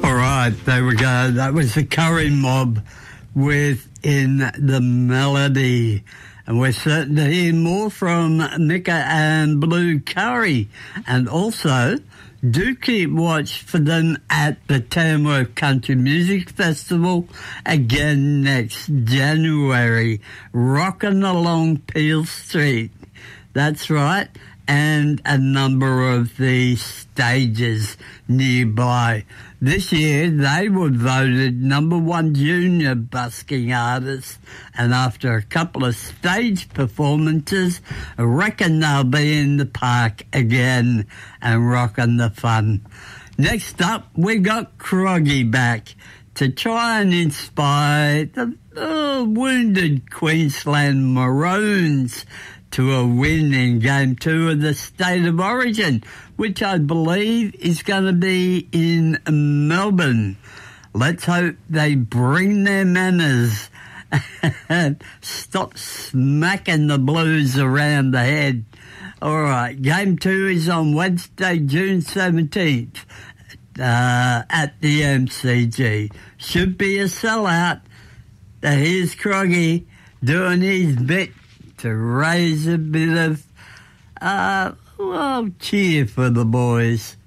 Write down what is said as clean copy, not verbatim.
All right, there we go. That was the Curry Mob with In the Melody. And we're certain to hear more from Mika and Blue Curry. And also, do keep watch for them at the Tamworth Country Music Festival again next January. Rockin' along Peel Street. That's right. And a number of the stages nearby. This year, they were voted #1 junior busking artist, and after a couple of stage performances, I reckon they'll be in the park again and rocking the fun. Next up, we got Croggy back to try and inspire the wounded Queensland Maroons to a win in Game 2 of the State of Origin, which I believe is going to be in Melbourne. Let's hope they bring their manners and stop smacking the Blues around the head. All right, Game 2 is on Wednesday, June 17th at the MCG. Should be a sellout. Here's Croggy doing his bit to raise a bit of, cheer for the boys.